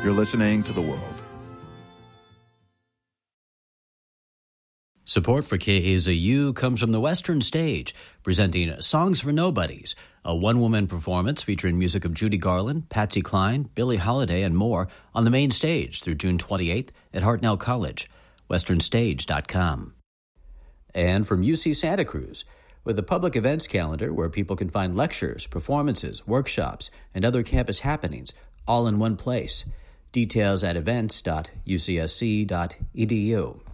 You're listening to The World. Support for KAZU comes from the Western Stage, presenting Songs for Nobodies, a one-woman performance featuring music of Judy Garland, Patsy Cline, Billie Holiday, and more on the main stage through June 28th at Hartnell College, westernstage.com. And from UC Santa Cruz, with a public events calendar where people can find lectures, performances, workshops, and other campus happenings all in one place. Details at events.ucsc.edu.